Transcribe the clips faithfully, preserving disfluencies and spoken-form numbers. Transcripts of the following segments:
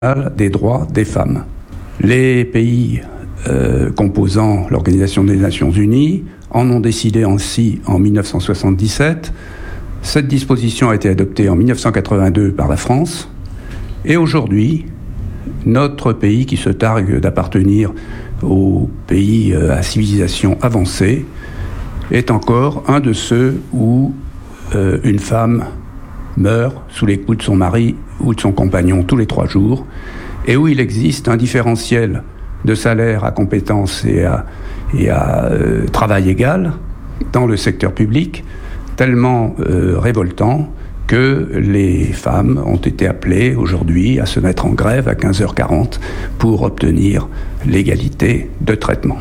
des droits des femmes. Les pays euh, composant l'Organisation des Nations Unies en ont décidé ainsi en mille neuf cent soixante-dix-sept. Cette disposition a été adoptée en mille neuf cent quatre-vingt-deux par la France. Et aujourd'hui, notre pays, qui se targue d'appartenir aux pays à civilisation avancée, est encore un de ceux où euh, une femme meurt sous les coups de son mari ou de son compagnon tous les trois jours, et où il existe un différentiel de salaire à compétence et à, et à euh, travail égal dans le secteur public, tellement euh, révoltant que les femmes ont été appelées aujourd'hui à se mettre en grève à quinze heures quarante pour obtenir l'égalité de traitement.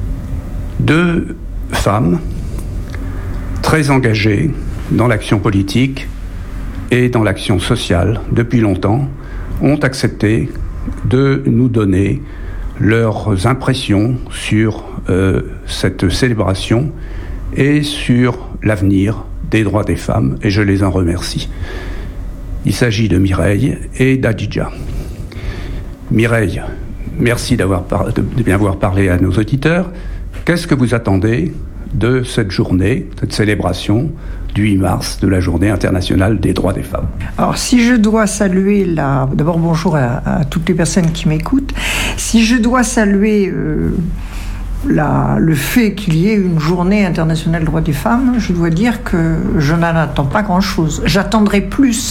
Deux femmes très engagées dans l'action politique et dans l'action sociale depuis longtemps ont accepté de nous donner leurs impressions sur euh, cette célébration et sur l'avenir des droits des femmes, et je les en remercie. Il s'agit de Mireille et d'Adidja. Mireille, merci d'avoir par... de bien avoir parlé à nos auditeurs. Qu'est-ce que vous attendez de cette journée, cette célébration du huit mars, de la Journée internationale des droits des femmes? Alors, si je dois saluer la... D'abord, bonjour à, à toutes les personnes qui m'écoutent. Si je dois saluer euh, la... le fait qu'il y ait une Journée internationale des droits des femmes, je dois dire que je n'en attends pas grand-chose. J'attendrai plus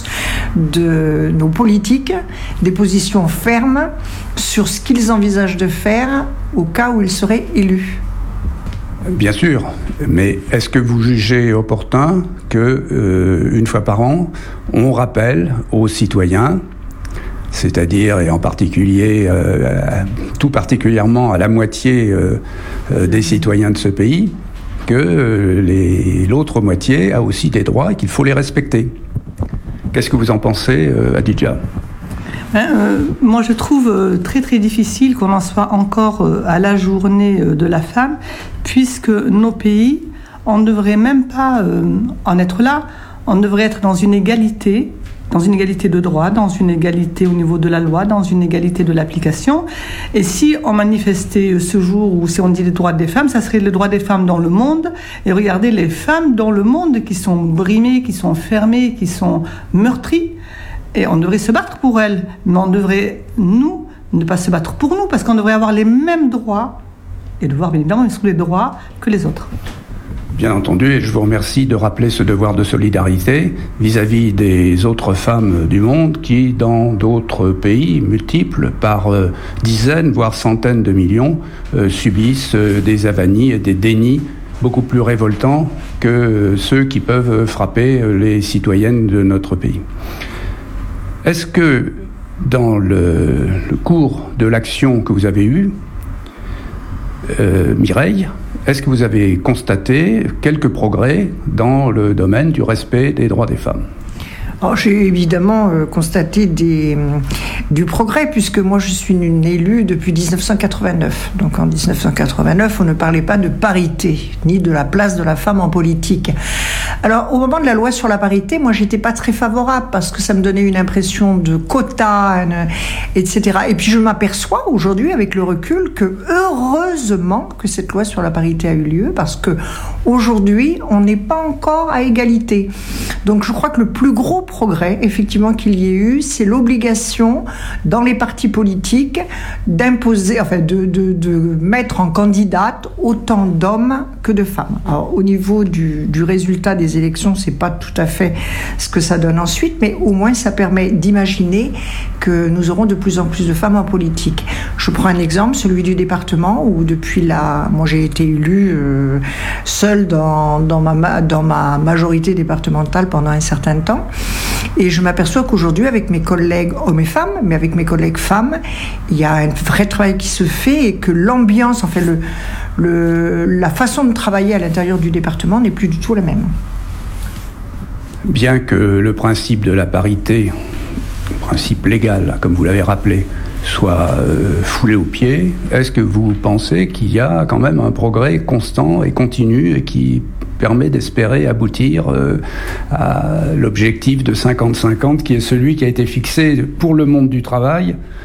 de nos politiques des positions fermes sur ce qu'ils envisagent de faire au cas où ils seraient élus. Bien sûr, mais est-ce que vous jugez opportun que, euh, une fois par an, on rappelle aux citoyens, c'est-à-dire, et en particulier, euh, tout particulièrement à la moitié euh, euh, des citoyens de ce pays, que euh, les, l'autre moitié a aussi des droits et qu'il faut les respecter? Qu'est-ce que vous en pensez, euh, Adidja? Euh, moi, je trouve euh, très très difficile qu'on en soit encore euh, à la journée euh, de la femme, puisque nos pays, on ne devrait même pas euh, en être là. On devrait être dans une égalité, dans une égalité de droit, dans une égalité au niveau de la loi, dans une égalité de l'application. Et si on manifestait ce jour, ou si on dit les droits des femmes, ça serait les droits des femmes dans le monde. Et regardez les femmes dans le monde qui sont brimées, qui sont fermées, qui sont meurtries. Et on devrait se battre pour elles, mais on devrait, nous, ne pas se battre pour nous, parce qu'on devrait avoir les mêmes droits, et devoir, bien évidemment, sur les droits que les autres. Bien entendu, et je vous remercie de rappeler ce devoir de solidarité vis-à-vis des autres femmes du monde qui, dans d'autres pays multiples, par euh, dizaines, voire centaines de millions, euh, subissent euh, des avanies et des dénis beaucoup plus révoltants que euh, ceux qui peuvent frapper euh, les citoyennes de notre pays. Est-ce que, dans le, le cours de l'action que vous avez eue, euh, Mireille, est-ce que vous avez constaté quelques progrès dans le domaine du respect des droits des femmes? Alors, j'ai évidemment euh, constaté des, du progrès, puisque moi je suis une élue depuis dix-neuf cent quatre-vingt-neuf. Donc en dix-neuf cent quatre-vingt-neuf, on ne parlait pas de parité, ni de la place de la femme en politique. Alors au moment de la loi sur la parité, moi j'étais pas très favorable, parce que ça me donnait une impression de quota, et cetera. Et puis je m'aperçois aujourd'hui, avec le recul, que heureusement que cette loi sur la parité a eu lieu, parce que aujourd'hui on n'est pas encore à égalité. Donc je crois que le plus gros progrès, effectivement, qu'il y ait eu, c'est l'obligation dans les partis politiques d'imposer, enfin de, de, de mettre en candidate autant d'hommes que de femmes. Alors, au niveau du, du résultat des élections, c'est pas tout à fait ce que ça donne ensuite, mais au moins ça permet d'imaginer que nous aurons de plus en plus de femmes en politique. Je prends un exemple, celui du département, où depuis la... Moi j'ai été élue euh, seule dans, dans, ma, dans ma majorité départementale pendant un certain temps. Et je m'aperçois qu'aujourd'hui, avec mes collègues hommes et femmes, mais avec mes collègues femmes, il y a un vrai travail qui se fait, et que l'ambiance, en fait, le, le, la façon de travailler à l'intérieur du département n'est plus du tout la même. Bien que le principe de la parité, principe légal, comme vous l'avez rappelé, soit euh, foulé aux pieds, est-ce que vous pensez qu'il y a quand même un progrès constant et continu et qui permet d'espérer aboutir euh, à l'objectif de cinquante cinquante qui est celui qui a été fixé pour le monde du travail